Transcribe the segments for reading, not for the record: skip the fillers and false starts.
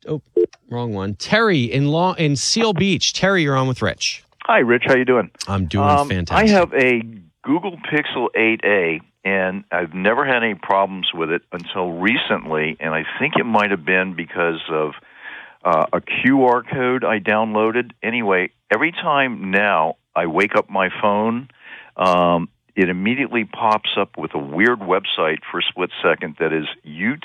wrong one. Terry in Seal Beach. Terry, you're on with Rich. Hi, Rich. How you doing? I'm doing fantastic. I have a Google Pixel 8a, and I've never had any problems with it until recently, and I think it might have been because of a QR code I downloaded. Anyway, every time now I wake up my phone, it immediately pops up with a weird website for a split second that is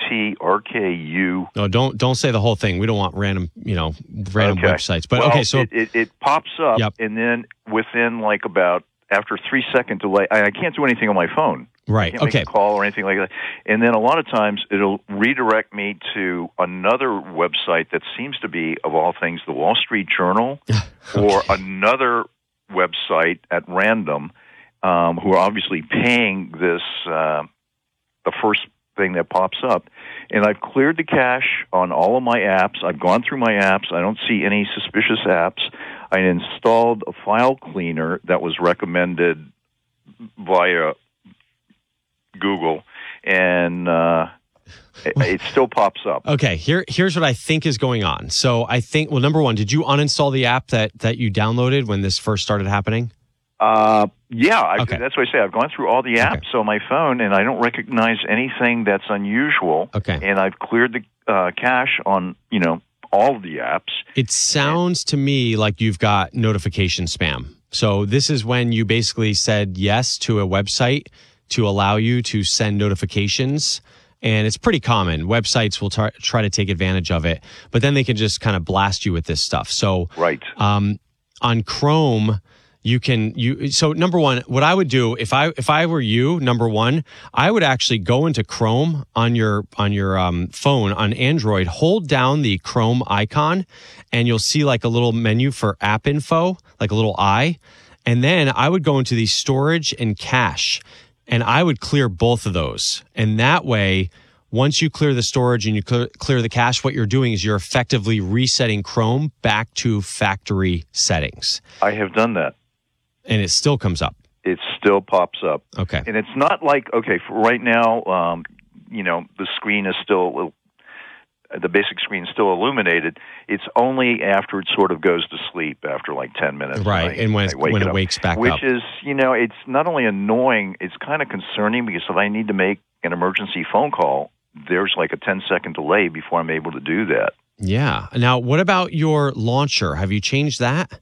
UTRKU. No, don't say the whole thing. We don't want random websites. But okay, so it pops up, yep. And then within after 3 second delay, I can't do anything on my phone. Right. I can't make a call or anything like that. And then a lot of times it'll redirect me to another website that seems to be, of all things, the Wall Street Journal or another website at random, who are obviously paying this, the first thing that pops up. And I've cleared the cache on all of my apps. I've gone through my apps. I don't see any suspicious apps. I installed a file cleaner that was recommended via Google, and it still pops up. Okay, here's what I think is going on. So I think, well, number one, did you uninstall the app that you downloaded when this first started happening? Yeah, okay. That's what I say. I've gone through all the apps on my phone, and I don't recognize anything that's unusual. Okay. And I've cleared the cache on, all of the apps. It sounds to me like you've got notification spam. So this is when you basically said yes to a website to allow you to send notifications. And it's pretty common. Websites will try to take advantage of it, but then they can just kind of blast you with this stuff. So right. On Chrome, so number one, what I would do if I were you, number one, I would actually go into Chrome on your phone on Android, hold down the Chrome icon, and you'll see like a little menu for app info, like a little eye. And then I would go into the storage and cache, and I would clear both of those. And that way, once you clear the storage and you clear the cache, what you're doing is you're effectively resetting Chrome back to factory settings. I have done that. And it still comes up. It still pops up. Okay. And it's not like, for right now, the screen is still, the basic screen is still illuminated. It's only after it sort of goes to sleep after like 10 minutes. Right. And when it wakes back up. Which is, it's not only annoying, it's kind of concerning because if I need to make an emergency phone call, there's like a 10-second delay before I'm able to do that. Yeah. Now, what about your launcher? Have you changed that?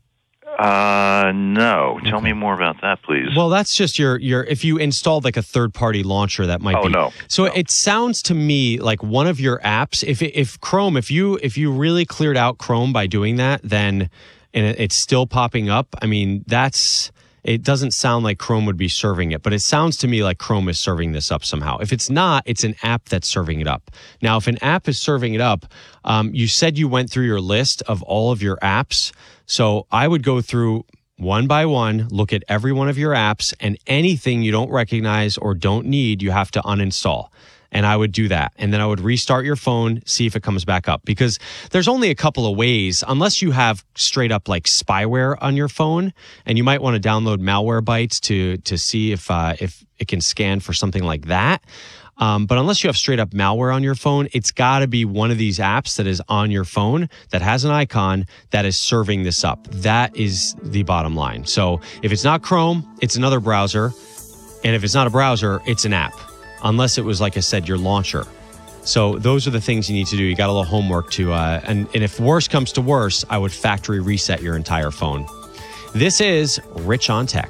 No. Tell me more about that, please. Well, that's just your if you installed like a third-party launcher, that might be. No. So it sounds to me like one of your apps, if Chrome, if you really cleared out Chrome by doing that, then and it's still popping up, I mean, it doesn't sound like Chrome would be serving it, but it sounds to me like Chrome is serving this up somehow. If it's not, it's an app that's serving it up. Now, if an app is serving it up, you said you went through your list of all of your apps. So I would go through one by one, look at every one of your apps, and anything you don't recognize or don't need, you have to uninstall. And I would do that. And then I would restart your phone, see if it comes back up. Because there's only a couple of ways, unless you have straight up like spyware on your phone, and you might want to download Malwarebytes to see if it can scan for something like that. But unless you have straight up malware on your phone, it's got to be one of these apps that is on your phone that has an icon that is serving this up. That is the bottom line. So if it's not Chrome, it's another browser. And if it's not a browser, it's an app. Unless it was, like I said, your launcher. So those are the things you need to do. You got a little homework to, and if worse comes to worse, I would factory reset your entire phone. This is Rich on Tech.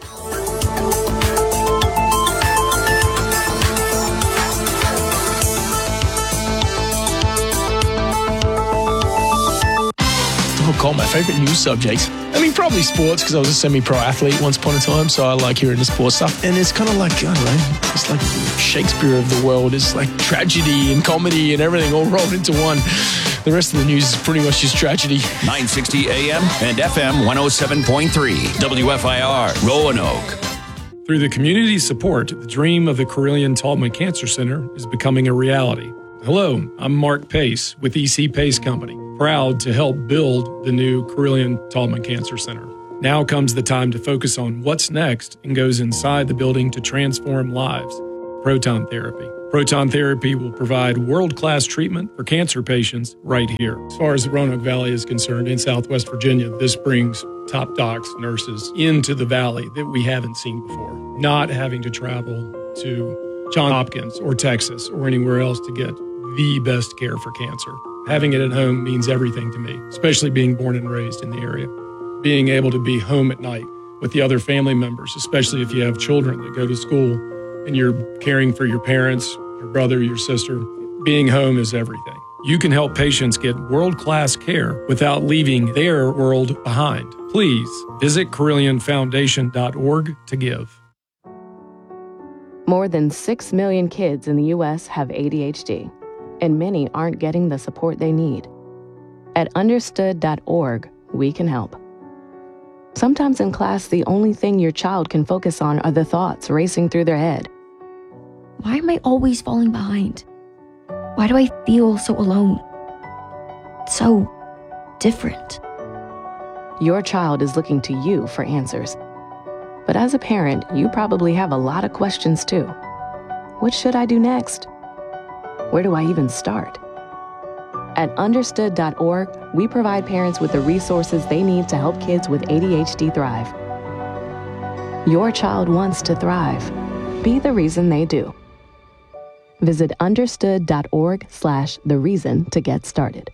Call my favorite news subject. I mean, probably sports, because I was a semi-pro athlete once upon a time, so I like hearing the sports stuff. And it's kind of like, I don't know, it's like Shakespeare of the world. It's like tragedy and comedy and everything all rolled into one. The rest of the news is pretty much just tragedy. 960 AM and FM 107.3 WFIR Roanoke. Through the community support, the dream of the Carilion-Taubman Cancer Center is becoming a reality. Hello, I'm Mark Pace with EC Pace Company, proud to help build the new Carilion-Taubman Cancer Center. Now comes the time to focus on what's next and goes inside the building to transform lives. Proton therapy, Proton Therapy will provide world-class treatment for cancer patients right here. As far as the Roanoke Valley is concerned, in Southwest Virginia, this brings top docs, nurses into the valley that we haven't seen before. Not having to travel to Johns Hopkins or Texas or anywhere else to get the best care for cancer. Having it at home means everything to me, especially being born and raised in the area. Being able to be home at night with the other family members, especially if you have children that go to school and you're caring for your parents, your brother, your sister, being home is everything. You can help patients get world-class care without leaving their world behind. Please visit CarillianFoundation.org to give. More than 6 million kids in the U.S. have ADHD, and many aren't getting the support they need. At Understood.org, we can help. Sometimes in class, the only thing your child can focus on are the thoughts racing through their head. Why am I always falling behind? Why do I feel so alone? So different. Your child is looking to you for answers. But as a parent, you probably have a lot of questions too. What should I do next? Where do I even start? At Understood.org, we provide parents with the resources they need to help kids with ADHD thrive. Your child wants to thrive. Be the reason they do. Visit Understood.org/the-reason to get started.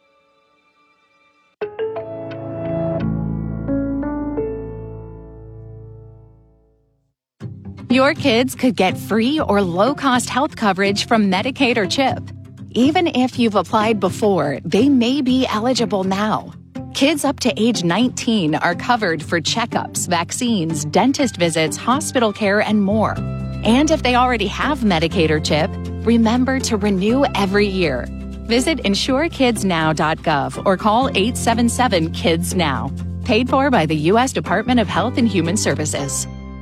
Your kids could get free or low-cost health coverage from Medicaid or CHIP. Even if you've applied before, they may be eligible now. Kids up to age 19 are covered for checkups, vaccines, dentist visits, hospital care, and more. And if they already have Medicaid or CHIP, remember to renew every year. Visit insurekidsnow.gov or call 877-KIDS-NOW. Paid for by the U.S. Department of Health and Human Services.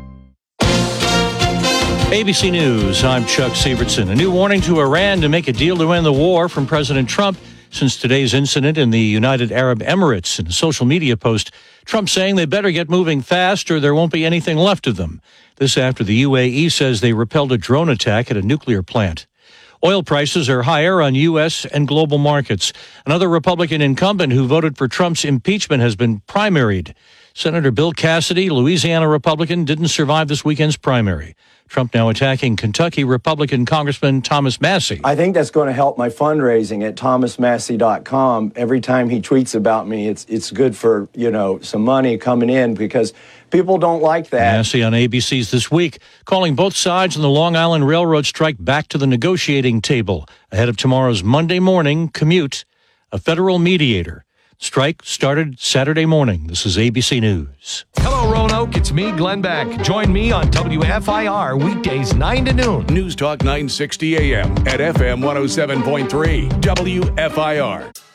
ABC News, I'm Chuck Sievertson. A new warning to Iran to make a deal to end the war from President Trump since today's incident in the United Arab Emirates. In a social media post, Trump saying they better get moving fast or there won't be anything left of them. This after the UAE says they repelled a drone attack at a nuclear plant. Oil prices are higher on U.S. and global markets. Another Republican incumbent who voted for Trump's impeachment has been primaried. Senator Bill Cassidy, Louisiana Republican, didn't survive this weekend's primary. Trump now attacking Kentucky Republican Congressman Thomas Massie. I think that's going to help my fundraising at thomasmassie.com. Every time he tweets about me, it's good for, some money coming in because people don't like that. Massie on ABC's This Week, calling both sides on the Long Island Railroad strike back to the negotiating table ahead of tomorrow's Monday morning commute. A federal mediator. Strike started Saturday morning. This is ABC News. Hello, Roanoke. It's me, Glenn Beck. Join me on WFIR weekdays 9 to noon. News Talk 960 AM at FM 107.3 WFIR.